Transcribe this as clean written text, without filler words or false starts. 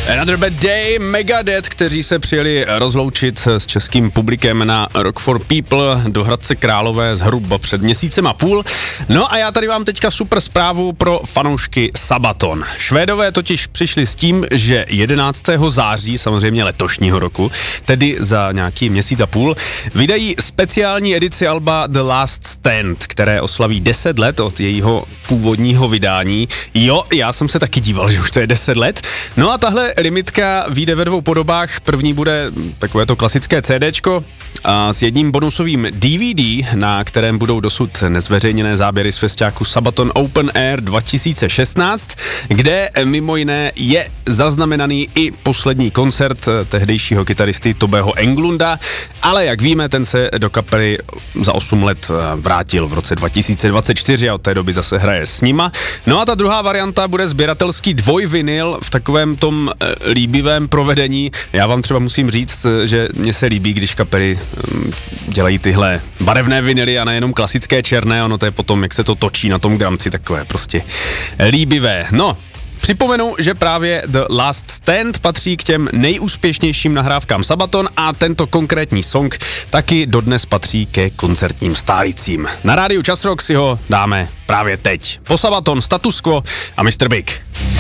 Another Bad Day, Megadeth, kteří se přijeli rozloučit s českým publikem na Rock for People do Hradce Králové zhruba před měsícem a půl. No a já tady mám teďka super zprávu pro fanoušky Sabaton. Švédové totiž přišli s tím, že 11. září, samozřejmě letošního roku, tedy za nějaký měsíc a půl, vydají speciální edici alba The Last Stand, které oslaví 10 let od jejího původního vydání. Jo, já jsem se taky díval, že už to je 10 let. No a tahle limitka vyjde ve dvou podobách. První bude takové to klasické CDčko a s jedním bonusovým DVD, na kterém budou dosud nezveřejněné záběry z festiáku Sabaton Open Air 2016, kde mimo jiné je zaznamenaný i poslední koncert tehdejšího kytaristy Tobeho Englunda, ale jak víme, ten se do kapely za 8 let vrátil v roce 2024 a od té doby zase hraje s nima. No a ta druhá varianta bude sběratelský dvojvinyl v takovém tom líbivém provedení. Já vám třeba musím říct, že mně se líbí, když kapely dělají tyhle barevné vinily a nejenom klasické černé, ono to je potom, jak se to točí na tom gramci, takové prostě líbivé. No, připomenu, že právě The Last Stand patří k těm nejúspěšnějším nahrávkám Sabaton a tento konkrétní song taky dodnes patří ke koncertním stálicím. Na rádiu Čas Rock si ho dáme právě teď. Po Sabaton, Status Quo a Mr. Big.